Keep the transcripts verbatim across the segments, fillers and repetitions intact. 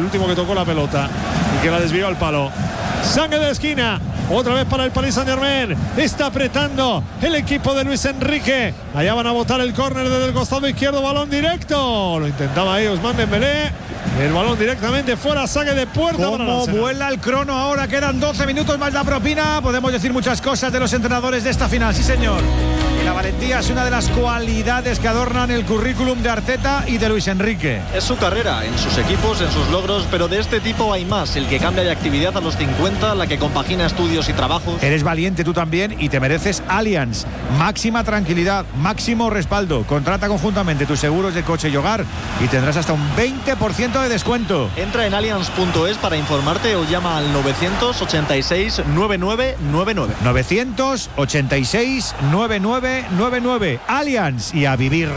último que tocó la pelota y que la desvió al palo. Saque de esquina, otra vez para el Paris Saint-Germain. Está apretando el equipo de Luis Enrique. Allá van a botar el córner desde el costado izquierdo, balón directo. Lo intentaba ahí Ousmane Dembélé. El balón directamente fuera, saque de puerta. ¿Cómo vuela el crono ahora? Quedan doce minutos más la propina. Podemos decir muchas cosas de los entrenadores de esta final, sí señor. Y la valentía es una de las cualidades que adornan el currículum de Arteta y de Luis Enrique. Es su carrera, en sus equipos, en sus logros, pero de este tipo hay más. El que cambia de actividad a los cincuenta, la que compagina estudios y trabajos. Eres valiente tú también y te mereces Allianz. Máxima tranquilidad, máximo respaldo. Contrata conjuntamente tus seguros de coche y hogar y tendrás hasta un veinte por ciento de descuento. Entra en allianz punto es para informarte o llama al novecientos ochenta y seis noventa y nueve noventa y nueve. novecientos ochenta y seis noventa y nueve noventa y nueve. Allianz, y a vivir.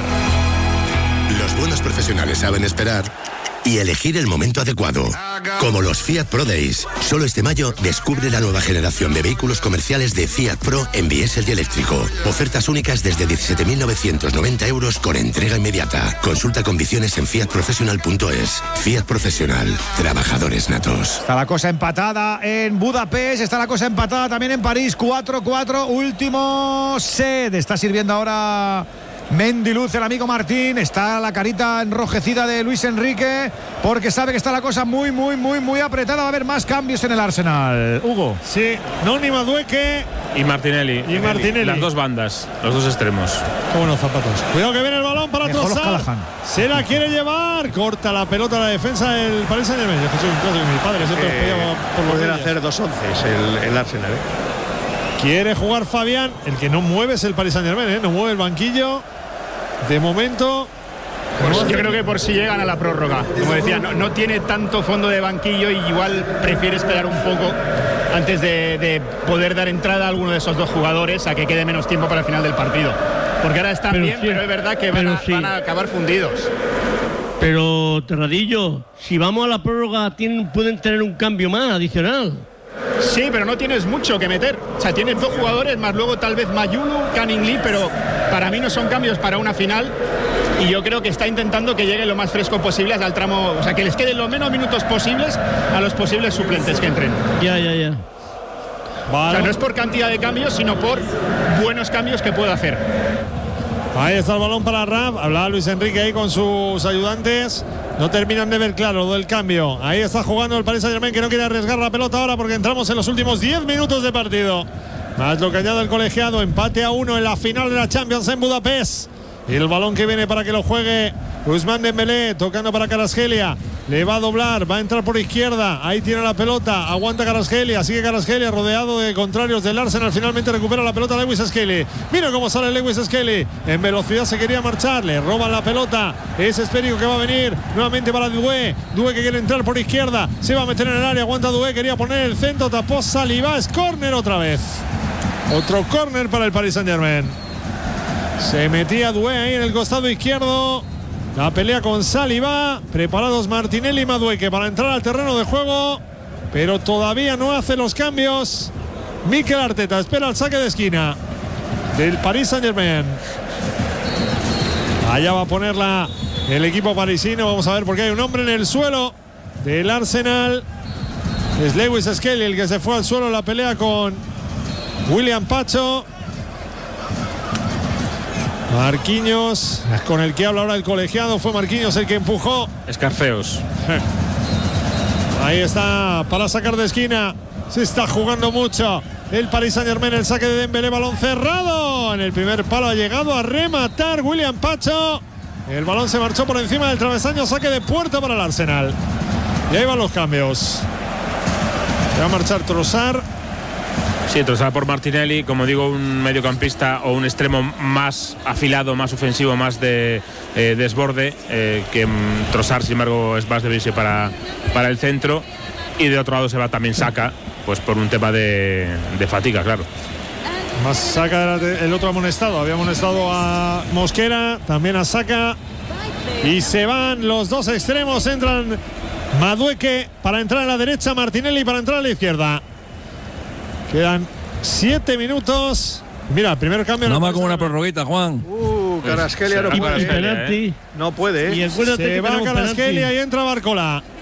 Los buenos profesionales saben esperar y elegir el momento adecuado. Como los Fiat Pro Days. Solo este mayo descubre la nueva generación de vehículos comerciales de Fiat Pro en diésel y eléctrico. Ofertas únicas desde diecisiete mil novecientos noventa euros con entrega inmediata. Consulta condiciones en fiat professional punto es. Fiat Profesional. Trabajadores natos. Está la cosa empatada en Budapest. Está la cosa empatada también en París. cuatro cuatro. Último set. Está sirviendo ahora Mendy Luz, el amigo Martín. Está la carita enrojecida de Luis Enrique porque sabe que está la cosa muy, muy, muy, muy apretada. Va a haber más cambios en el Arsenal. Hugo. Sí, Noni Madueke y Martinelli. Y Martinelli. Las dos bandas, los dos extremos. Qué buenos zapatos. Cuidado que viene el balón para Trossard. Se la quiere llevar. Corta la pelota a la defensa del Paris Saint-Germain. Yo soy un plato que mi padre siempre eh, por poder hacer dos onces el, el Arsenal. ¿eh? Quiere jugar Fabián. El que no mueve es el Paris Saint-Germain. ¿eh? No mueve el banquillo. De momento, pues yo creo que por si llegan a la prórroga, como decía, no, no tiene tanto fondo de banquillo y igual prefiere esperar un poco antes de, de poder dar entrada a alguno de esos dos jugadores a que quede menos tiempo para el final del partido. Porque ahora están pero bien, sí, pero es verdad que van a, sí. van a acabar fundidos. Pero, Terradillo, si vamos a la prórroga, tienen, pueden tener un cambio más adicional. Sí, pero no tienes mucho que meter. O sea, tienes dos jugadores, más luego tal vez Mayulu, Canning Lee, pero para mí no son cambios para una final. Y yo creo que está intentando que llegue lo más fresco posible hasta el tramo. O sea, que les queden los menos minutos posibles a los posibles suplentes que entren. Ya, ya, ya. Vale. O sea, no es por cantidad de cambios, sino por buenos cambios que pueda hacer. Ahí está el balón para Raf. Hablaba Luis Enrique ahí con sus ayudantes. No terminan de ver claro lo del cambio. Ahí está jugando el Paris Saint-Germain, que no quiere arriesgar la pelota ahora porque entramos en los últimos diez minutos de partido. Más lo que añade el colegiado. Empate a uno en la final de la Champions en Budapest. Y el balón que viene para que lo juegue Ousmane Dembélé, tocando para Kvaratskhelia. Le va a doblar, va a entrar por izquierda. Ahí tiene la pelota, aguanta Kvaratskhelia. Sigue Kvaratskhelia rodeado de contrarios del Arsenal. Finalmente recupera la pelota Lewis Skelly. Mira cómo sale Lewis Skelly. En velocidad se quería marchar, le roban la pelota. Es Espérico que va a venir nuevamente para Doué. Doué que quiere entrar por izquierda. Se va a meter en el área, aguanta Doué. Quería poner el centro, tapó Saliba. Es córner otra vez. Otro córner para el Paris Saint-Germain. Se metía Doué ahí en el costado izquierdo. La pelea con Saliba. Preparados Martinelli y Madueke para entrar al terreno de juego. Pero todavía no hace los cambios Mikel Arteta. Espera el saque de esquina del Paris Saint-Germain. Allá va a ponerla el equipo parisino. Vamos a ver porque hay un hombre en el suelo del Arsenal. Es Lewis Skelly el que se fue al suelo en la pelea con William Pacho. Marquinhos, con el que habla ahora el colegiado, fue Marquinhos el que empujó. Escarceos. Ahí está, para sacar de esquina. Se está jugando mucho el Paris Saint-Germain, el saque de Dembélé, balón cerrado. En el primer palo ha llegado a rematar William Pacho. El balón se marchó por encima del travesaño, saque de puerta para el Arsenal. Y ahí van los cambios. Va a marchar Trossard. Sí, Trossard por Martinelli, como digo, un mediocampista o un extremo más afilado, más ofensivo, más de eh, desborde, eh, que um, Trossard, sin embargo, es más de irse para, para el centro. Y de otro lado se va también Saka, pues por un tema de, de fatiga, claro. Más Saka, el otro amonestado, había amonestado a Mosquera, también a Saka. Y se van los dos extremos, entran Madueke para entrar a la derecha, Martinelli para entrar a la izquierda. Quedan siete minutos. Mira, el primer cambio. No más como una prorroguita, Juan. Uh, Kvaratskhelia no puede. penalti. No puede. Y Se va Kvaratskhelia y entra Barcola.